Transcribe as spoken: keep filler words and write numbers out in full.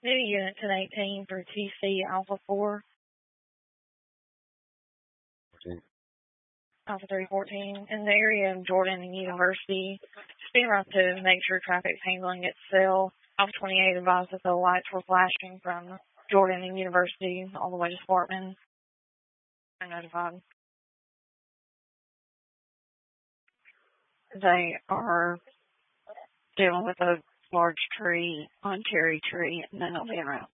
New unit ten eighteen for T C Alpha four. fourteen. Alpha three fourteen. In the area of Jordan and University, speed around to make sure traffic's handling itself. Alpha twenty-eight advised that the lights were flashing from Jordan and University all the way to Sparkman. I'm notified. They are dealing with a large tree on Cherry Tree, and then they'll be around.